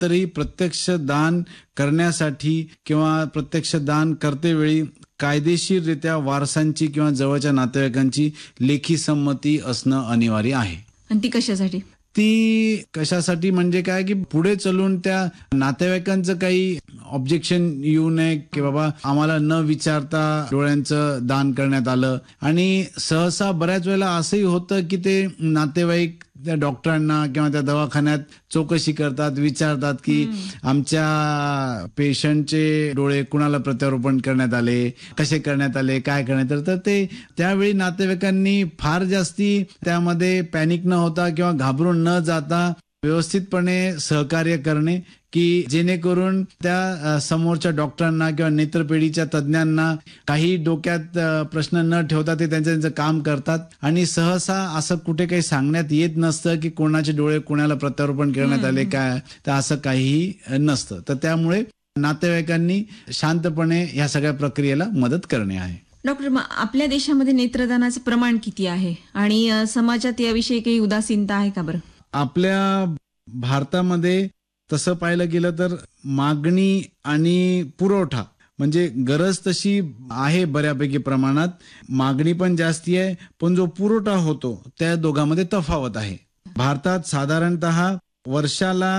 तरी प्रत्यक्ष दान करण्यासाठी किंवा प्रत्यक्ष दान करतेवेळी कायदेशीररित्या वारसांची किंवा जवळच्या नातेवाईकांची लेखी संमती असणं अनिवार्य आहे. आणि ती कशासाठी? ती कशासाठी म्हणजे काय की पुढे चलून त्या नातेवाईकांचं काही ऑब्जेक्शन येऊ नये की बाबा आम्हाला न विचारता डोळ्यांचं दान करण्यात आलं. आणि सहसा बऱ्याच वेळेला असंही होतं की ते नातेवाईक त्या डॉक्टरांना किंवा त्या दवाखान्यात चौकशी करतात, विचारतात की आमच्या पेशंटचे डोळे कुणाला प्रत्यारोपण करण्यात आले, कसे करण्यात आले, काय करण्यात आले. तर ते त्यावेळी नातेवाईकांनी फार जास्ती त्यामध्ये पॅनिक न होता किंवा घाबरून न जाता व्यवस्थितपणे सहकार्य करणे की जेणेकरून त्या समोरच्या डॉक्टरांना किंवा नेत्रपेढीच्या तज्ज्ञांना काही डोक्यात प्रश्न न ठेवता ते त्यांचं काम करतात. आणि सहसा असं कुठे काही सांगण्यात येत नसतं की कोणाचे डोळे कोणाला प्रत्यारोपण करण्यात आले काय, तर असं काहीही नसतं. तर त्यामुळे नातेवाईकांनी शांतपणे ह्या सगळ्या प्रक्रियेला मदत करणे आहे. डॉक्टर, आपल्या देशामध्ये नेत्रदानाचं प्रमाण किती आहे आणि समाजात याविषयी काही उदासीनता आहे का बरं? आपल्या भारतामध्ये तसं पाहिलं गेलं तर मागणी आणि पुरवठा म्हणजे गरज तशी आहे बऱ्यापैकी प्रमाणात, मागणी पण जास्ती आहे, पण जो पुरवठा होतो त्या दोघांमध्ये तफावत आहे. भारतात साधारणतः वर्षाला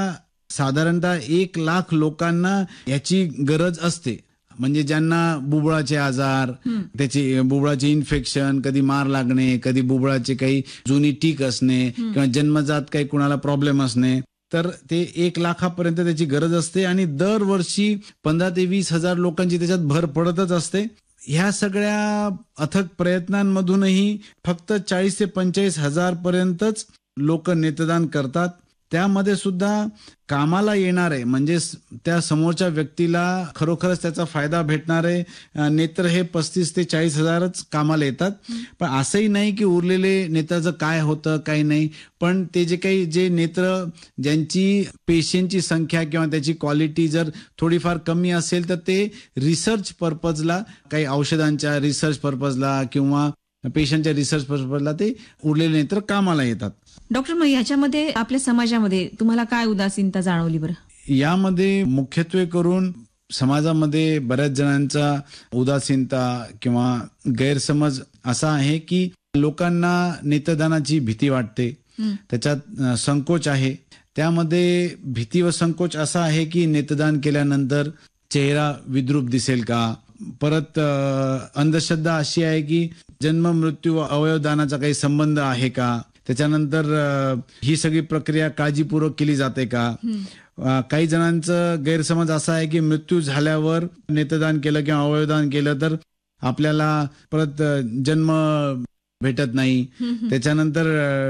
1 लाख लोकांना याची गरज असते. म्हणजे ज्यांना बुबुळाचे आजार, त्याची बुबुळाचे इन्फेक्शन, कधी मार लागणे, कधी बुबुळाचे काही जुनी टीक असणे किंवा जन्मजात काही कुणाला प्रॉब्लेम असणे, तर ते 1 लाखापर्यंत त्याची गरज असते. आणि दरवर्षी 15,000 ते 20,000 लोकांची त्याच्यात भर पडतच असते. ह्या सगळ्या अथक प्रयत्नांमधूनही फक्त 40,000 ते 45,000 पर्यंतच लोक नेत्रदान करतात. त्यामध्ये सुद्धा कामाला येणारे म्हणजे त्या समोरच्या व्यक्तीला खरोखरच त्याचा फायदा भेटणारे नेत्र हे 35,000 ते 40,000च कामाला येतात. पण असंही नाही की उरलेले नेत्राचं काय होतं काही नाही, पण ते जे नेत्र ज्यांची पेशींची संख्या किंवा त्याची क्वालिटी जर थोडीफार कमी असेल तर ते रिसर्च पर्पजला, काही औषधांच्या रिसर्च पर्पजला किंवा पेशंटच्या रिसर्च पर्पजला ते उरलेले नेत्र कामाला येतात. डॉक्टर, मग याच्यामध्ये आपल्या समाजामध्ये तुम्हाला काय उदासीनता जाणवली बरं? यामध्ये मुख्यत्वे करून समाजामध्ये बऱ्याच जणांचा उदासीनता किंवा गैरसमज असा आहे की लोकांना नेत्रदानाची भीती वाटते, त्याच्यात संकोच आहे. त्यामध्ये भीती व संकोच असा आहे की नेत्रदान केल्यानंतर चेहरा विद्रूप दिसेल का. परत अंधश्रद्धा अशी आहे की जन्म मृत्यू व अवयवदानाचा काही संबंध आहे का. त्याच्यानंतर ही सगळी प्रक्रिया काळजीपूर्वक केली जाते का. काही जणांचं गैरसमज असा आहे की मृत्यू झाल्यावर नेत्रदान केलं किंवा अवयवदान केलं तर आपल्याला परत जन्म भेटत नाही. त्याच्यानंतर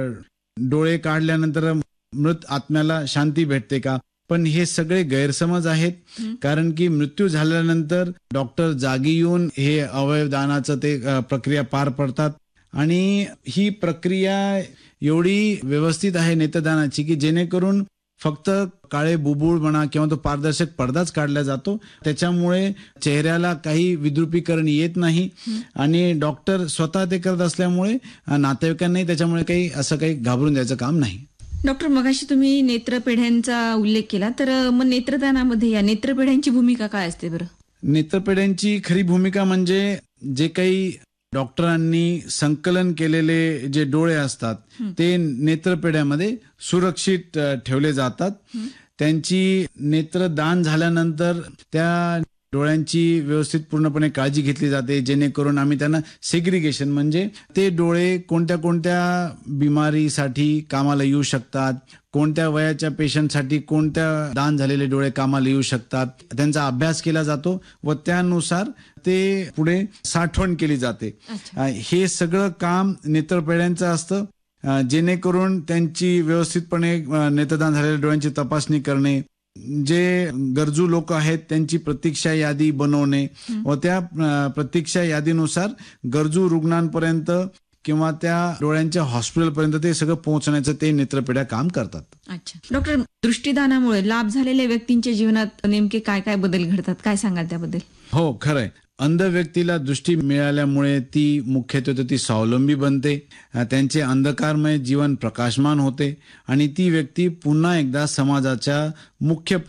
डोळे काढल्यानंतर मृत आत्म्याला शांती भेटते का. पण हे सगळे गैरसमज आहेत, कारण की मृत्यू झाल्यानंतर डॉक्टर जागी येऊन हे अवयवदानाचं ते प्रक्रिया पार पडतात. आणि ही प्रक्रिया एवढी व्यवस्थित आहे नेत्रदानाची की जेणेकरून फक्त काळे बुबुळ म्हणा किंवा तो पारदर्शक पडदाच काढला जातो. त्याच्यामुळे चेहऱ्याला काही विद्रुपीकरण येत नाही आणि डॉक्टर स्वतः ते करत असल्यामुळे नातेवाईकांनाही त्याच्यामुळे काही असं काही घाबरून जायचं काम नाही. डॉक्टर, मगाशी तुम्ही नेत्रपेढ्यांचा उल्लेख केला, तर मग नेत्रदानामध्ये या नेत्रपेढ्यांची भूमिका काय असते बरं? नेत्रपेढ्यांची खरी भूमिका म्हणजे जे काही डॉक्टरांनी संकलन केलेले जे डोळे असतात ते नेत्रपेढ्यामध्ये सुरक्षित ठेवले जातात. त्यांची नेत्रदान झाल्यानंतर त्या डोळ्यांची व्यवस्थित पूर्णपणे काळजी घेतली जाते, जेणेकरून आम्ही त्यांना सेग्रिगेशन म्हणजे ते डोळे कोणत्या कोणत्या बिमारीसाठी कामाला येऊ शकतात, कोणत्या वयाच्या पेशंटसाठी कोणत्या दान झालेले डोळे कामाला येऊ शकतात, त्यांचा अभ्यास केला जातो व त्यानुसार ते पुढे साठवण केली जाते. हे सगळं काम नेत्रपेढ्यांचं असतं, जेणेकरून त्यांची व्यवस्थितपणे नेत्रदान झालेल्या डोळ्यांची तपासणी करणे, जे गरजू लोक आहेत त्यांची प्रतीक्षा यादी बनवणे व त्या प्रतीक्षा यादीनुसार गरजू रुग्णांपर्यंत किंवा त्या डोळ्यांच्या हॉस्पिटलपर्यंत ते सगळं पोहोचण्याचं ते नेत्रपेढ्या काम करतात. अच्छा डॉक्टर, दृष्टीदानामुळे लाभ झालेल्या व्यक्तींच्या जीवनात नेमके काय काय बदल घडतात, काय सांगाल त्याबद्दल? हो, खरंय. अंध व्यक्तीला दृष्टी मिळाल्यामुळे ती मुख्यत्वे ती स्वावलंबी बनते, त्यांचे अंधकारमय जीवन प्रकाशमान होते आणि ती व्यक्ती पुन्हा एकदा समाजाच्या मुख्य